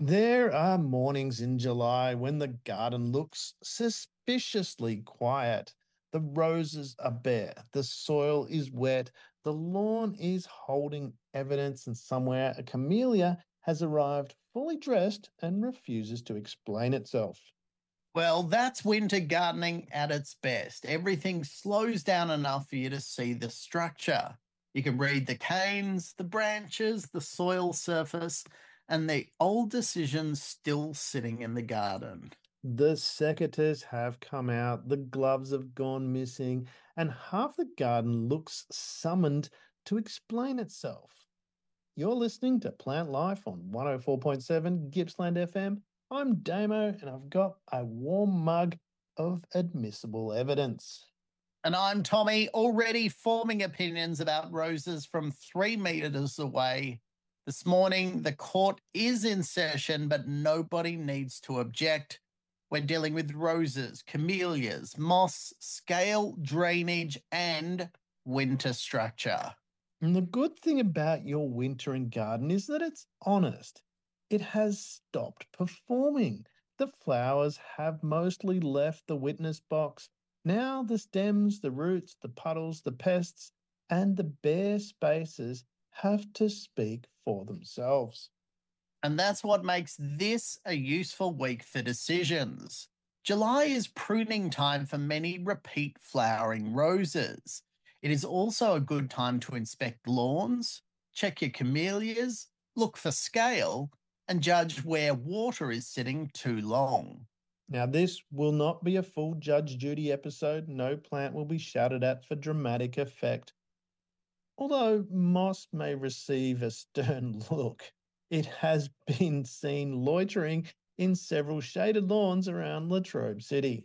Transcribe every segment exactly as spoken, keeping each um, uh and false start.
There are mornings in July when the garden looks suspiciously quiet. The roses are bare, the soil is wet, the lawn is holding evidence, and somewhere a camellia has arrived fully dressed and refuses to explain itself. Well, that's winter gardening at its best. Everything slows down enough for you to see the structure. You can read the canes, the branches, the soil surface, and the old decisions still sitting in the garden. The secateurs have come out, the gloves have gone missing, and half the garden looks summoned to explain itself. You're listening to Plant Life on one oh four point seven Gippsland F M. I'm Damo, and I've got a warm mug of admissible evidence. And I'm Tommy, already forming opinions about roses from three metres away. This morning, the court is in session, but nobody needs to object. We're dealing with roses, camellias, moss, scale, drainage, and winter structure. And the good thing about your wintering garden is that it's honest. It has stopped performing. The flowers have mostly left the witness box. Now the stems, the roots, the puddles, the pests, and the bare spaces have to speak for themselves. And that's what makes this a useful week for decisions. July is pruning time for many repeat flowering roses. It is also a good time to inspect lawns, check your camellias, look for scale, and judge where water is sitting too long. Now, this will not be a full Judge Judy episode. No plant will be shouted at for dramatic effect. Although moss may receive a stern look, it has been seen loitering in several shaded lawns around Latrobe City.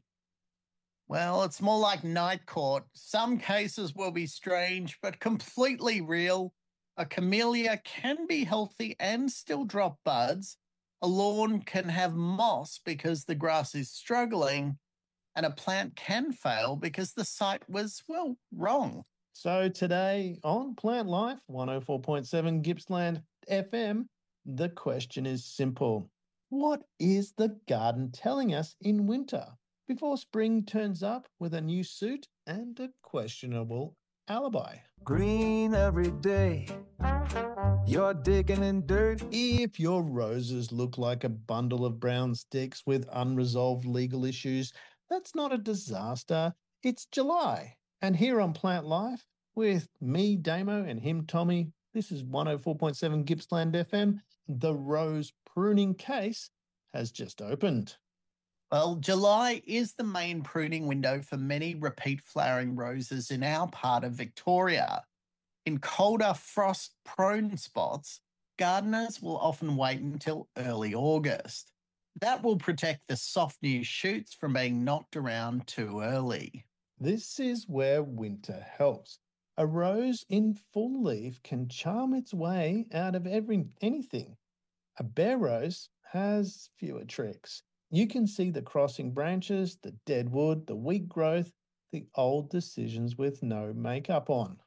Well, it's more like night court. Some cases will be strange, but completely real. A camellia can be healthy and still drop buds. A lawn can have moss because the grass is struggling. And a plant can fail because the site was, well, wrong. So today on Plant Life, one oh four point seven Gippsland F M, the question is simple. What is the garden telling us in winter before spring turns up with a new suit and a questionable alibi? Green every day, you're digging in dirt. If your roses look like a bundle of brown sticks with unresolved legal issues, that's not a disaster. It's July. And here on Plant Life, with me, Damo, and him, Tommy, this is one oh four point seven Gippsland F M, the rose pruning case has just opened. Well, July is the main pruning window for many repeat flowering roses in our part of Victoria. In colder, frost-prone spots, gardeners will often wait until early August. That will protect the soft new shoots from being knocked around too early. This is where winter helps. A rose in full leaf can charm its way out of every anything. A bare rose has fewer tricks. You can see the crossing branches, the dead wood, the weak growth, the old decisions with no makeup on.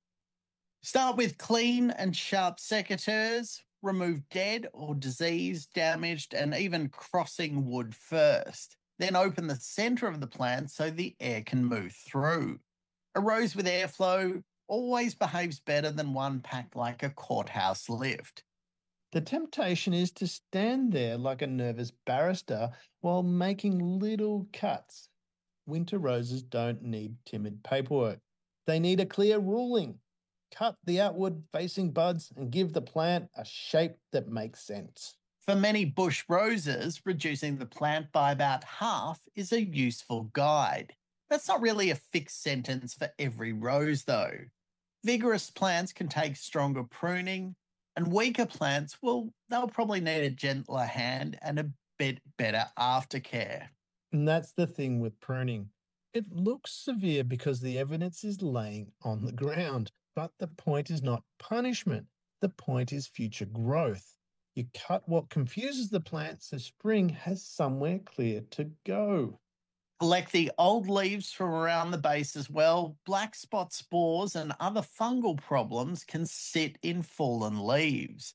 Start with clean and sharp secateurs. Remove dead or diseased, damaged, and even crossing wood first. Then open the centre of the plant so the air can move through. A rose with airflow always behaves better than one packed like a courthouse lift. The temptation is to stand there like a nervous barrister while making little cuts. Winter roses don't need timid paperwork. They need a clear ruling. Cut the outward facing buds and give the plant a shape that makes sense. For many bush roses, reducing the plant by about half is a useful guide. That's not really a fixed sentence for every rose, though. Vigorous plants can take stronger pruning, and weaker plants, well, they'll probably need a gentler hand and a bit better aftercare. And that's the thing with pruning. It looks severe because the evidence is laying on the ground, but the point is not punishment. The point is future growth. You cut what confuses the plant so spring has somewhere clear to go. Collect the old leaves from around the base as well. Black spot spores and other fungal problems can sit in fallen leaves.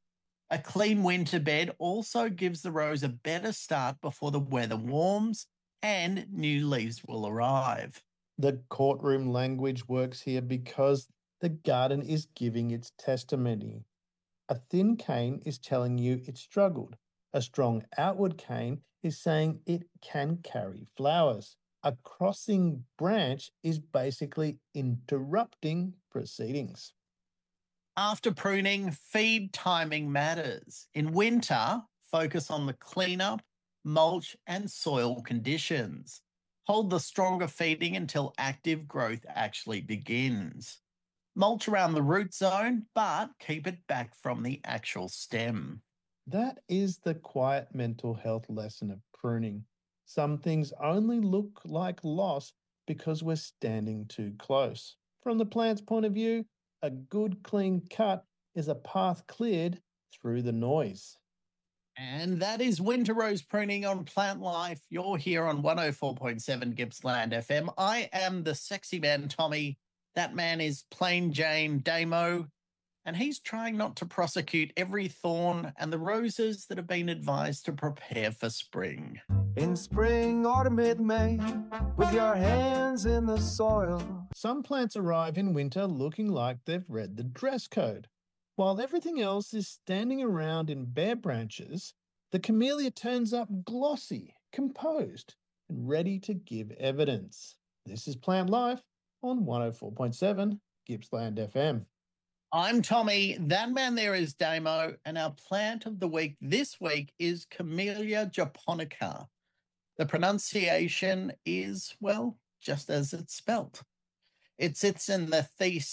A clean winter bed also gives the rose a better start before the weather warms and new leaves will arrive. The courtroom language works here because the garden is giving its testimony. A thin cane is telling you it struggled. A strong outward cane is saying it can carry flowers. A crossing branch is basically interrupting proceedings. After pruning, feed timing matters. In winter, focus on the cleanup, mulch, and soil conditions. Hold the stronger feeding until active growth actually begins. Mulch around the root zone, but keep it back from the actual stem. That is the quiet mental health lesson of pruning. Some things only look like loss because we're standing too close. From the plant's point of view, a good clean cut is a path cleared through the noise. And that is Winter Rose Pruning on Plant Life. You're here on one oh four point seven Gippsland F M. I am the sexy man, Tommy. That man is Plain Jane Damo, and he's trying not to prosecute every thorn and the roses that have been advised to prepare for spring. In spring, autumn, mid-May, with your hands in the soil. Some plants arrive in winter looking like they've read the dress code. While everything else is standing around in bare branches, the camellia turns up glossy, composed, and ready to give evidence. This is Plant Life on one oh four point seven Gippsland F M. I'm Tommy. That man there is Damo, and our plant of the week this week is Camellia japonica. The pronunciation is, well, just as it's spelt. It sits in the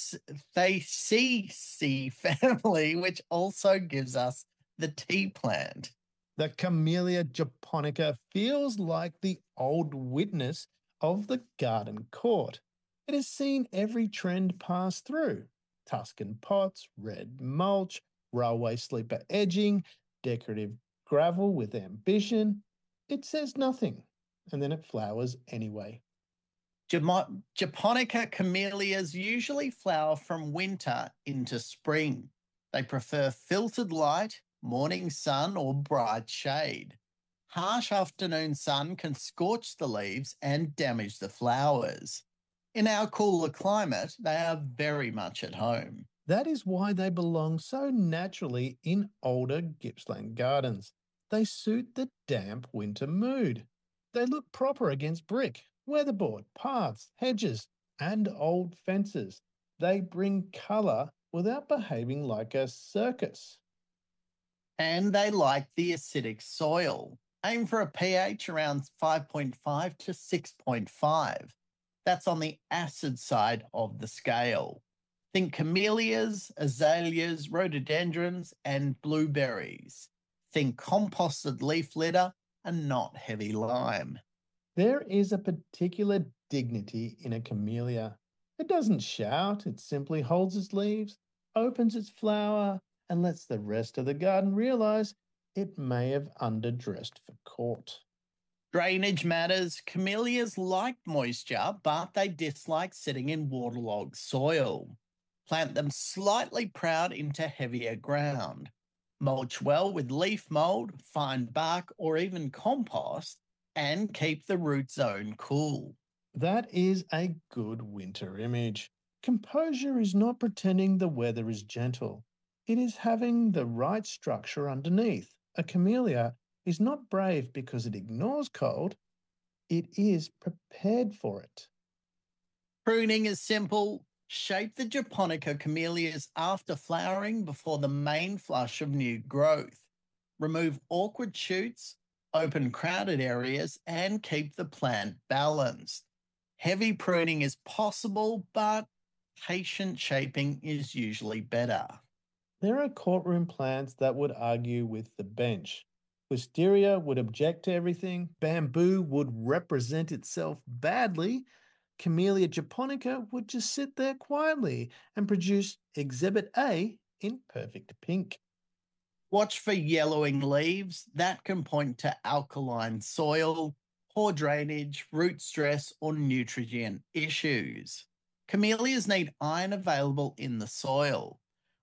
Thaceaceae family, which also gives us the tea plant. The Camellia japonica feels like the old witness of the garden court. It has seen every trend pass through. Tuscan pots, red mulch, railway sleeper edging, decorative gravel with ambition. It says nothing, and then it flowers anyway. Japonica camellias usually flower from winter into spring. They prefer filtered light, morning sun, or bright shade. Harsh afternoon sun can scorch the leaves and damage the flowers. In our cooler climate, they are very much at home. That is why they belong so naturally in older Gippsland gardens. They suit the damp winter mood. They look proper against brick, weatherboard, paths, hedges, and old fences. They bring colour without behaving like a circus. And they like the acidic soil. Aim for a pH around five point five to six point five. That's on the acid side of the scale. Think camellias, azaleas, rhododendrons, and blueberries. Think composted leaf litter and not heavy lime. There is a particular dignity in a camellia. It doesn't shout, it simply holds its leaves, opens its flower, and lets the rest of the garden realize it may have underdressed for court. Drainage matters. Camellias like moisture, but they dislike sitting in waterlogged soil. Plant them slightly proud into heavier ground. Mulch well with leaf mold, fine bark, or even compost, and keep the root zone cool. That is a good winter image. Composure is not pretending the weather is gentle. It is having the right structure underneath. A camellia is not brave because it ignores cold. It is prepared for it. Pruning is simple. Shape the japonica camellias after flowering before the main flush of new growth. Remove awkward shoots, open crowded areas, and keep the plant balanced. Heavy pruning is possible, but patient shaping is usually better. There are courtroom plants that would argue with the bench. Wisteria would object to everything. Bamboo would represent itself badly. Camellia japonica would just sit there quietly and produce Exhibit A in perfect pink. Watch for yellowing leaves. That can point to alkaline soil, poor drainage, root stress, or nutrient issues. Camellias need iron available in the soil.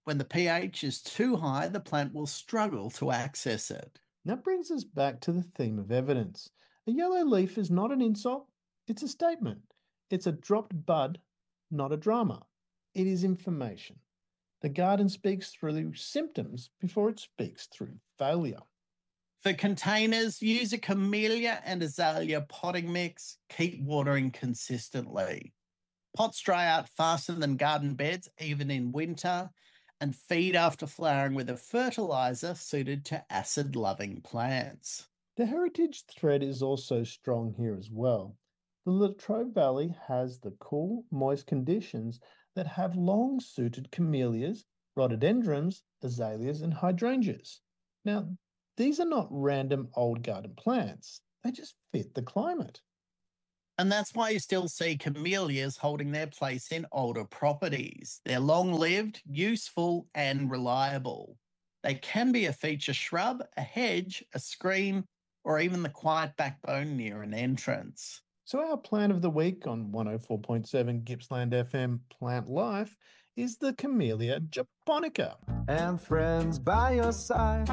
When the pH is too high, the plant will struggle to access it. That brings us back to the theme of evidence. A yellow leaf is not an insult, it's a statement. It's a dropped bud, not a drama. It is information. The garden speaks through symptoms before it speaks through failure. For containers, use a camellia and azalea potting mix. Keep watering consistently. Pots dry out faster than garden beds, even in winter, and feed after flowering with a fertilizer suited to acid-loving plants. The heritage thread is also strong here as well. The Latrobe Valley has the cool, moist conditions that have long suited camellias, rhododendrons, azaleas, and hydrangeas. Now, these are not random old garden plants. They just fit the climate. And that's why you still see camellias holding their place in older properties. They're long-lived, useful, and reliable. They can be a feature shrub, a hedge, a screen, or even the quiet backbone near an entrance. So our plant of the week on one oh four point seven Gippsland F M Plant Life is the Camellia japonica. And friends by your side,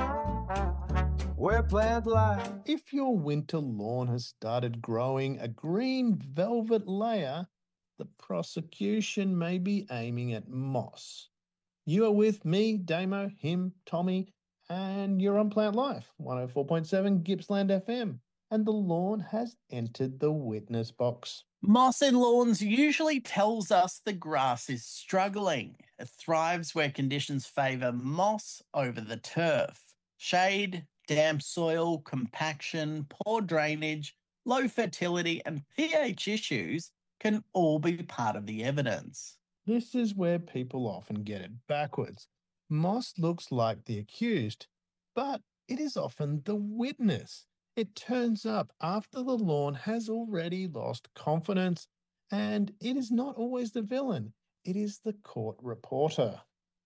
we're Plant Life. If your winter lawn has started growing a green velvet layer, the prosecution may be aiming at moss. You are with me, Damo, him, Tommy, and you're on Plant Life, one oh four point seven Gippsland F M, and the lawn has entered the witness box. Moss in lawns usually tells us the grass is struggling. It thrives where conditions favour moss over the turf. Shade, damp soil, compaction, poor drainage, low fertility, and pH issues can all be part of the evidence. This is where people often get it backwards. Moss looks like the accused, but it is often the witness. It turns up after the lawn has already lost confidence, and it is not always the villain. It is the court reporter.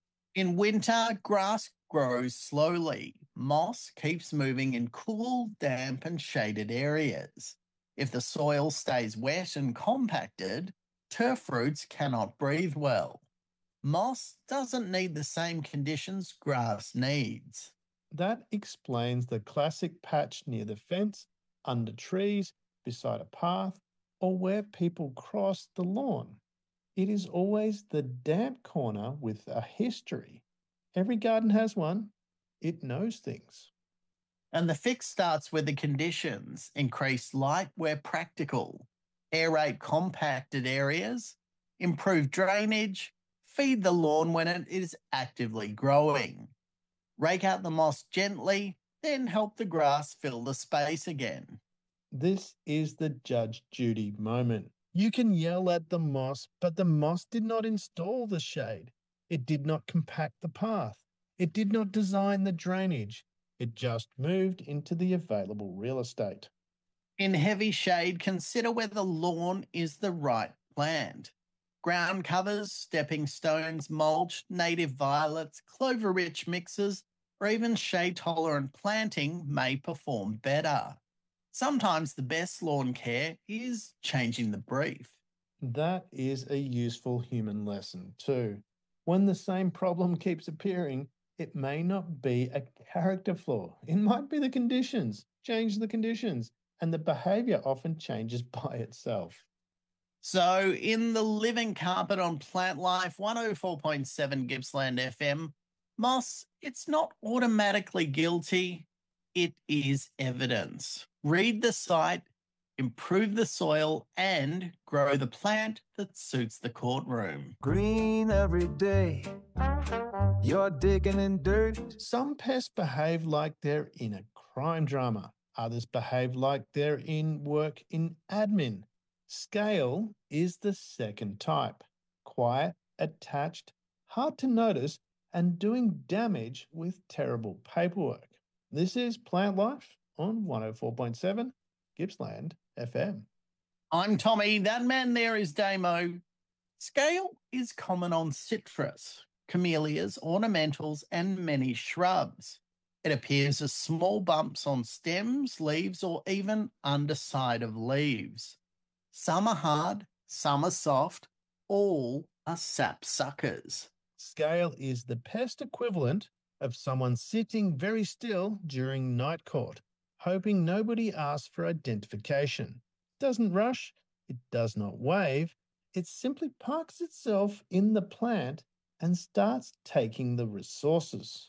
In winter, grass grows slowly. Moss keeps moving in cool, damp, and shaded areas. If the soil stays wet and compacted, turf roots cannot breathe well. Moss doesn't need the same conditions grass needs. That explains the classic patch near the fence, under trees, beside a path, or where people cross the lawn. It is always the damp corner with a history. Every garden has one. It knows things. And the fix starts with the conditions. Increase light where practical. Aerate compacted areas. Improve drainage. Feed the lawn when it is actively growing. Rake out the moss gently, then help the grass fill the space again. This is the Judge Judy moment. You can yell at the moss, but the moss did not install the shade. It did not compact the path. It did not design the drainage. It just moved into the available real estate. In heavy shade, consider whether lawn is the right plant. Ground covers, stepping stones, mulch, native violets, clover-rich mixes, or even shade-tolerant planting may perform better. Sometimes the best lawn care is changing the brief. That is a useful human lesson too. When the same problem keeps appearing, it may not be a character flaw. It might be the conditions. Change the conditions, and the behaviour often changes by itself. So, in the living carpet on Plant Life, one oh four point seven Gippsland F M, moss, it's not automatically guilty. It is evidence. Read the site, improve the soil, and grow the plant that suits the courtroom. Green every day, you're digging in dirt. Some pests behave like they're in a crime drama. Others behave like they're in work in admin. Scale is the second type. Quiet, attached, hard to notice, and doing damage with terrible paperwork. This is Plant Life on one oh four point seven Gippsland F M. I'm Tommy. That man there is Damo. Scale is common on citrus, camellias, ornamentals, and many shrubs. It appears as small bumps on stems, leaves, or even underside of leaves. Some are hard, some are soft, all are sap suckers. Scale is the pest equivalent of someone sitting very still during night court, hoping nobody asks for identification. It doesn't rush, it does not wave, it simply parks itself in the plant and starts taking the resources.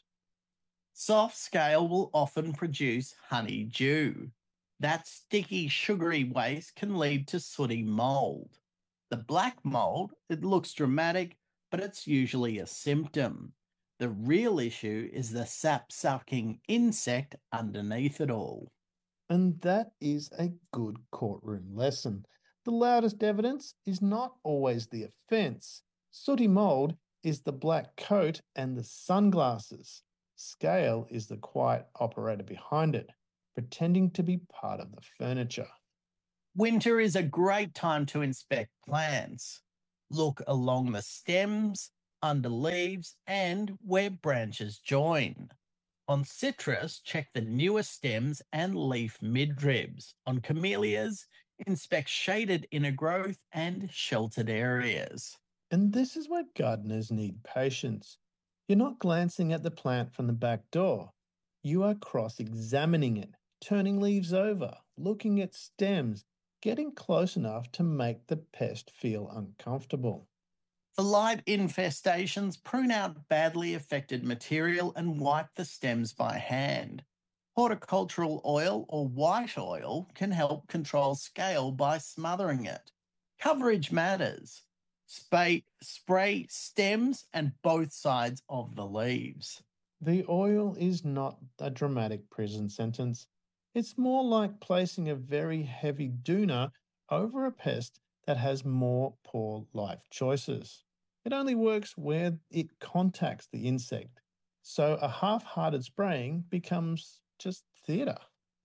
Soft scale will often produce honeydew. That sticky, sugary waste can lead to sooty mold. The black mold, it looks dramatic, but it's usually a symptom. The real issue is the sap-sucking insect underneath it all. And that is a good courtroom lesson. The loudest evidence is not always the offence. Sooty mould is the black coat and the sunglasses. Scale is the quiet operator behind it, pretending to be part of the furniture. Winter is a great time to inspect plants. Look along the stems, under leaves, and where branches join. On citrus, check the newer stems and leaf midribs. On camellias, inspect shaded inner growth and sheltered areas. And this is where gardeners need patience. You're not glancing at the plant from the back door. You are cross-examining it, turning leaves over, looking at stems, getting close enough to make the pest feel uncomfortable. For light infestations, prune out badly affected material and wipe the stems by hand. Horticultural oil or white oil can help control scale by smothering it. Coverage matters. Spray, spray stems and both sides of the leaves. The oil is not a dramatic prison sentence. It's more like placing a very heavy doona over a pest that has more poor life choices. It only works where it contacts the insect. So a half-hearted spraying becomes just theatre.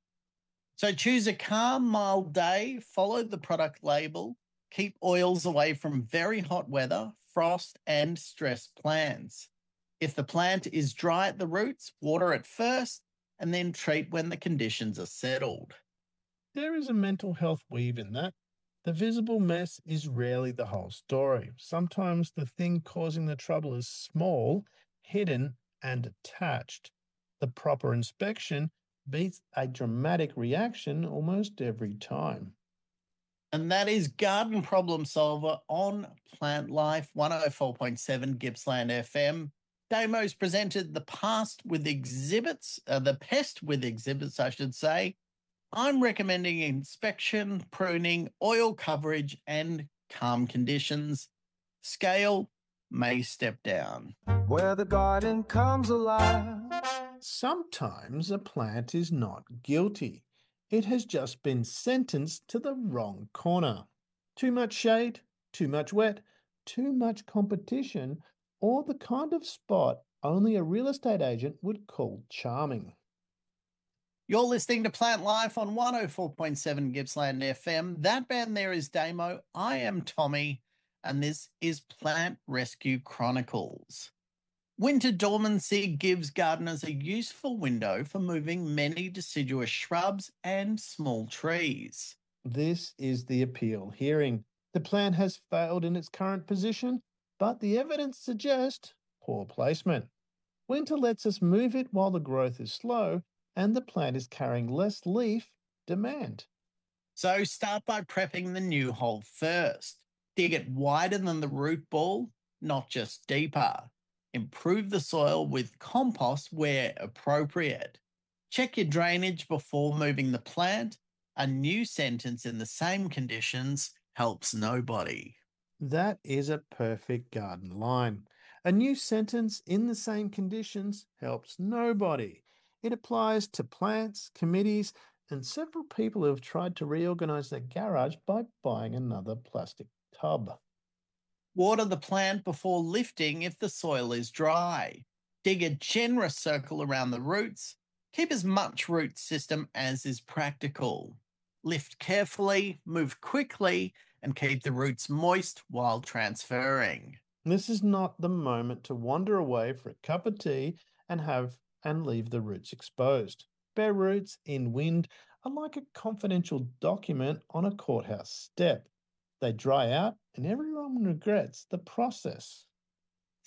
So choose a calm, mild day, follow the product label, keep oils away from very hot weather, frost, and stressed plants. If the plant is dry at the roots, water it first, and then treat when the conditions are settled. There is a mental health weave in that. The visible mess is rarely the whole story. Sometimes the thing causing the trouble is small, hidden, and attached. The proper inspection beats a dramatic reaction almost every time. And that is Garden Problem Solver on Plant Life one oh four point seven Gippsland F M. Damo's presented the past with exhibits, uh, the pest with exhibits, I should say. I'm recommending inspection, pruning, oil coverage, and calm conditions. Scale may step down. Where the garden comes alive. Sometimes a plant is not guilty. It has just been sentenced to the wrong corner. Too much shade, too much wet, too much competition, or the kind of spot only a real estate agent would call charming. You're listening to Plant Life on one oh four point seven Gippsland F M. That band there is Damo. I am Tommy, and this is Plant Rescue Chronicles. Winter dormancy gives gardeners a useful window for moving many deciduous shrubs and small trees. This is the appeal hearing. The plant has failed in its current position, but the evidence suggests poor placement. Winter lets us move it while the growth is slow and the plant is carrying less leaf demand. So start by prepping the new hole first. Dig it wider than the root ball, not just deeper. Improve the soil with compost where appropriate. Check your drainage before moving the plant. A new sentence in the same conditions helps nobody. That is a perfect garden line. A new sentence in the same conditions helps nobody. It applies to plants, committees, and several people who have tried to reorganize their garage by buying another plastic tub. Water the plant before lifting if the soil is dry. Dig a generous circle around the roots. Keep as much root system as is practical. Lift carefully, move quickly, and keep the roots moist while transferring. This is not the moment to wander away for a cup of tea and have and leave the roots exposed. Bare roots in wind are like a confidential document on a courthouse step. They dry out and everyone regrets the process.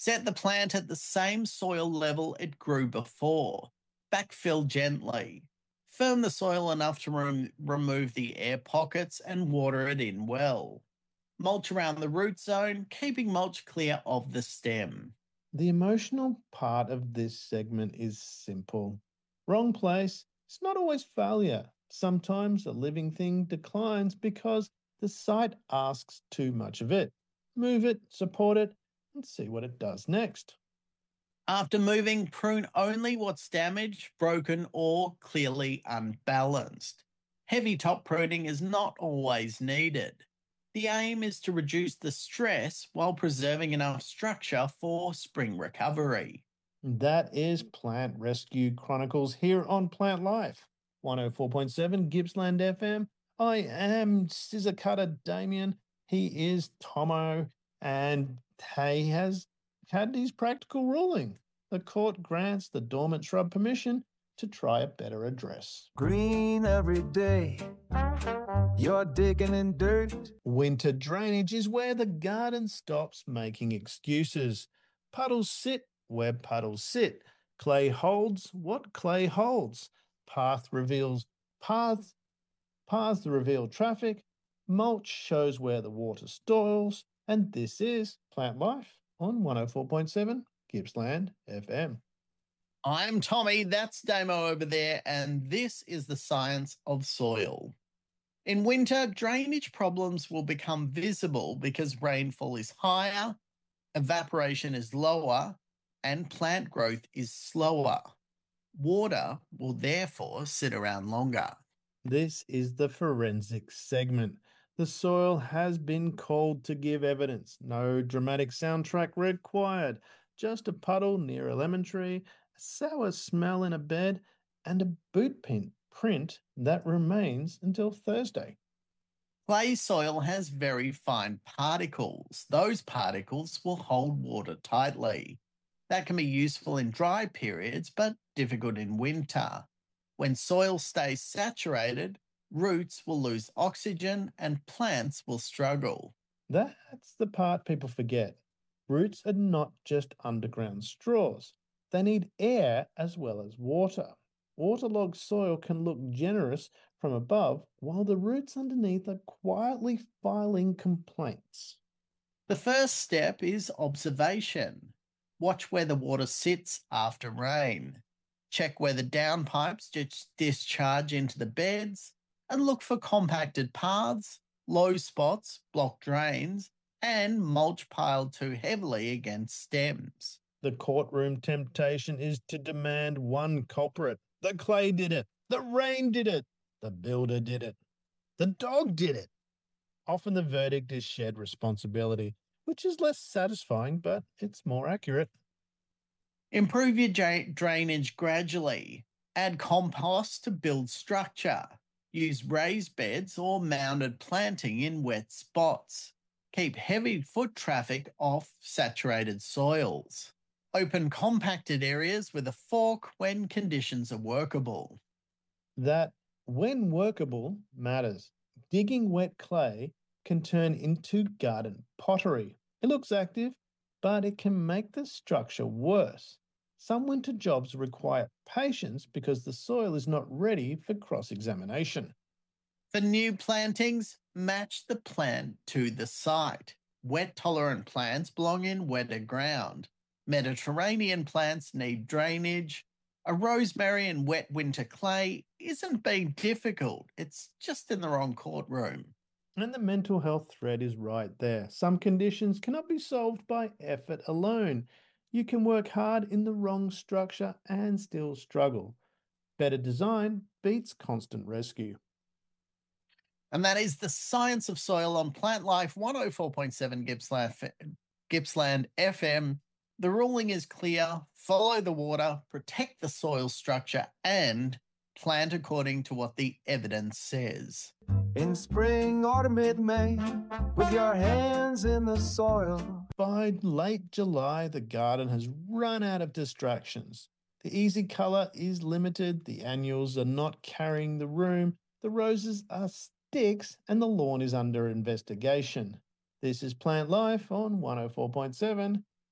Set the plant at the same soil level it grew before. Backfill gently. Firm the soil enough to rem- remove the air pockets and water it in well. Mulch around the root zone, keeping mulch clear of the stem. The emotional part of this segment is simple. Wrong place, it's not always failure. Sometimes a living thing declines because the site asks too much of it. Move it, support it, and see what it does next. After moving, prune only what's damaged, broken, or clearly unbalanced. Heavy top pruning is not always needed. The aim is to reduce the stress while preserving enough structure for spring recovery. That is Plant Rescue Chronicles here on Plant Life, one oh four point seven Gippsland F M. I am Scissor Cutter Damien. He is Tomo, and he has had his practical ruling. The court grants the dormant shrub permission to try a better address. Green every day, you're digging in dirt. Winter drainage is where the garden stops making excuses. Puddles sit where puddles sit. Clay holds what clay holds. Path reveals paths. Paths reveal traffic. Mulch shows where the water stalls. And this is Plant Life on one oh four point seven Gippsland F M. I'm Tommy, that's Damo over there, and this is the science of soil. In winter, drainage problems will become visible because rainfall is higher, evaporation is lower, and plant growth is slower. Water will therefore sit around longer. This is the forensics segment. The soil has been called to give evidence. No dramatic soundtrack required. Just a puddle near a lemon tree, a sour smell in a bed, and a boot pin print that remains until Thursday. Clay soil has very fine particles. Those particles will hold water tightly. That can be useful in dry periods, but difficult in winter. When soil stays saturated, roots will lose oxygen and plants will struggle. That's the part people forget. Roots are not just underground straws. They need air as well as water. Waterlogged soil can look generous from above, while the roots underneath are quietly filing complaints. The first step is observation. Watch where the water sits after rain. Check where the downpipes dis- discharge into the beds, and look for compacted paths, low spots, blocked drains, and mulch piled too heavily against stems. The courtroom temptation is to demand one culprit. The clay did it. The rain did it. The builder did it. The dog did it. Often the verdict is shared responsibility, which is less satisfying, but it's more accurate. Improve your dra- drainage gradually. Add compost to build structure. Use raised beds or mounded planting in wet spots. Keep heavy foot traffic off saturated soils. Open compacted areas with a fork when conditions are workable. That, when workable, matters. Digging wet clay can turn into garden pottery. It looks active, but it can make the structure worse. Some winter jobs require patience because the soil is not ready for cross-examination. For new plantings, match the plant to the site. Wet-tolerant plants belong in wetter ground. Mediterranean plants need drainage. A rosemary in wet winter clay isn't being difficult. It's just in the wrong courtroom. And the mental health thread is right there. Some conditions cannot be solved by effort alone. You can work hard in the wrong structure and still struggle. Better design beats constant rescue. And that is the science of soil on Plant Life one oh four point seven Gippsland, Gippsland F M. The ruling is clear. Follow the water, protect the soil structure, and plant according to what the evidence says. In spring, autumn, mid-May, with your hands in the soil. By late July, the garden has run out of distractions. The easy colour is limited, the annuals are not carrying the room, the roses are sticks, and the lawn is under investigation. This is Plant Life on one oh four point seven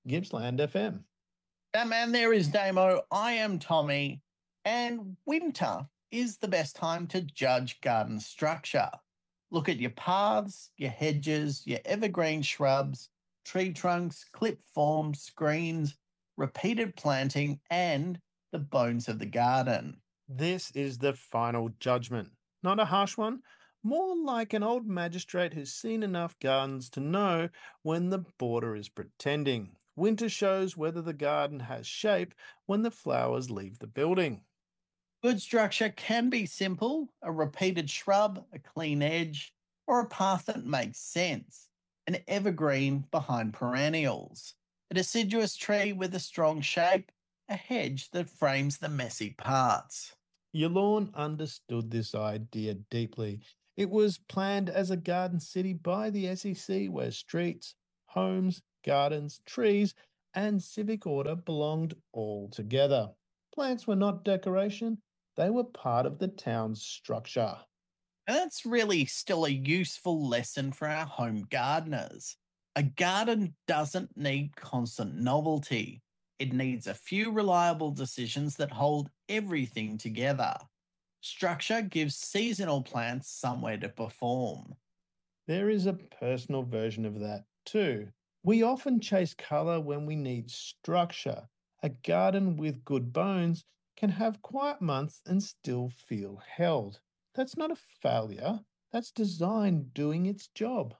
Gippsland F M. That man there is Damo. I am Tommy. And winter is the best time to judge garden structure. Look at your paths, your hedges, your evergreen shrubs, tree trunks, clip forms, screens, repeated planting, and the bones of the garden. This is the final judgment. Not a harsh one, more like an old magistrate who's seen enough gardens to know when the border is pretending. Winter shows whether the garden has shape when the flowers leave the building. Good structure can be simple, a repeated shrub, a clean edge, or a path that makes sense, an evergreen behind perennials, a deciduous tree with a strong shape, a hedge that frames the messy parts. Your lawn understood this idea deeply. It was planned as a garden city by the S E C where streets, homes, gardens, trees, and civic order belonged all together. Plants were not decoration, they were part of the town's structure. And that's really still a useful lesson for our home gardeners. A garden doesn't need constant novelty. It needs a few reliable decisions that hold everything together. Structure gives seasonal plants somewhere to perform. There is a personal version of that too. We often chase colour when we need structure. A garden with good bones can have quiet months and still feel held. That's not a failure. That's design doing its job.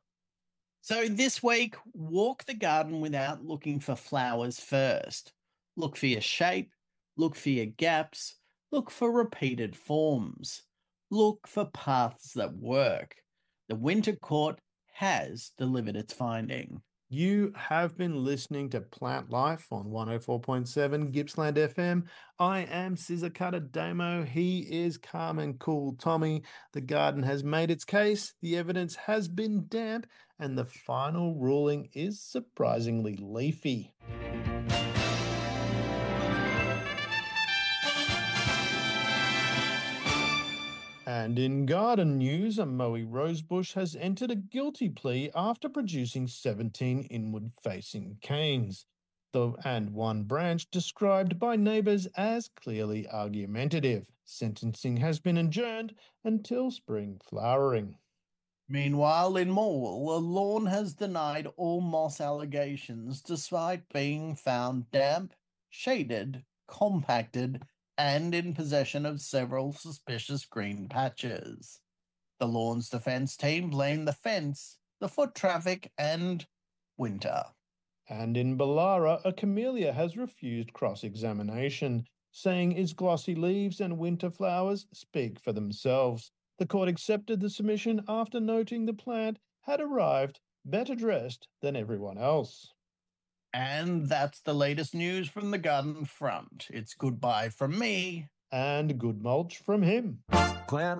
So this week, walk the garden without looking for flowers first. Look for your shape, look for your gaps, look for repeated forms. Look for paths that work. The Winter Court has delivered its finding. You have been listening to Plant Life on one oh four point seven Gippsland F M. I am Scissor Cutter Damo. He is calm and cool Tommy. The garden has made its case, the evidence has been damp, and the final ruling is surprisingly leafy. And in garden news, a Moe rosebush has entered a guilty plea after producing seventeen inward-facing canes, though and one branch described by neighbours as clearly argumentative. Sentencing has been adjourned until spring flowering. Meanwhile, in Morwell, a lawn has denied all moss allegations despite being found damp, shaded, compacted, and in possession of several suspicious green patches. The lawn's defence team blamed the fence, the foot traffic, and winter. And in Ballara, a camellia has refused cross-examination, saying its glossy leaves and winter flowers speak for themselves. The court accepted the submission after noting the plant had arrived better dressed than everyone else. And that's the latest news from the garden front. It's goodbye from me. And good mulch from him. Plant